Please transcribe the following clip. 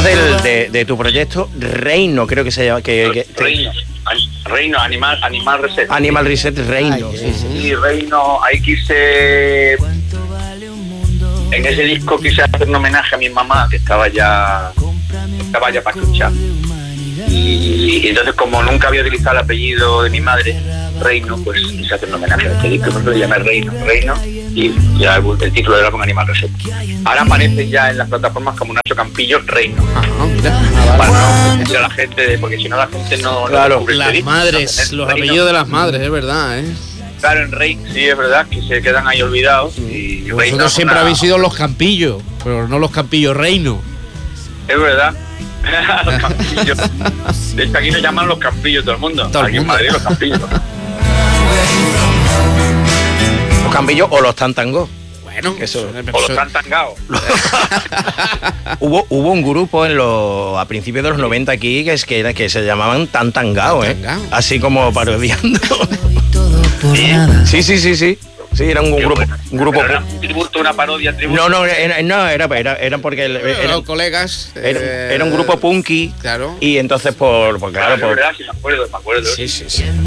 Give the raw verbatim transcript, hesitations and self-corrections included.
del, de, de tu proyecto Reino, creo que se llama. Que, que, Reino, Reino, Animal, Animal Reset. Animal Reset Reino. Ay, sí, sí, sí, Reino, ahí quise... En ese disco quise hacer un homenaje a mi mamá, que estaba ya... Estaba ya para escuchar. Y, y entonces, como nunca había utilizado el apellido de mi madre, Reino, pues quise hacer un homenaje a este disco, por eso le llamé Reino, Reino, y ya el, el título era con Animal Reset. Ahora aparece ya en las plataformas como Nacho Campillo, Reino. Ajá, mira. Para no confundir a la gente, porque si no la gente no... Claro, no Las madres, los Reino. apellidos de las madres, es verdad, ¿eh? Claro, en Rey, sí, es verdad, que se quedan ahí olvidados. Y Reino Vosotros es siempre una- habéis sido los Campillos, pero no los Campillos Reino. Es verdad. Los Campillos. De hecho, aquí nos llaman los Campillos todo el mundo. Todo el aquí mundo. en Madrid, los Campillos. Los Campillos o los Tantangó. Bueno, Eso, O los Tantangaos. Hubo, hubo un grupo en los, a principios de los noventa aquí que, es, que, era, que se llamaban Tantangao, ¿eh? Tantangao. Así como parodiando. Sí. Sí, sí, sí, sí. Sí, era un, Qué grupo. bueno. Un grupo Pero era un tributo, una parodia, tributo. no, no, era, no, era, era, era porque el- era, los colegas. era, eh, era un grupo punky. Claro. Y entonces, por, por Claro, claro, es por, verdad, sí, me acuerdo, me acuerdo. Sí, sí, sí.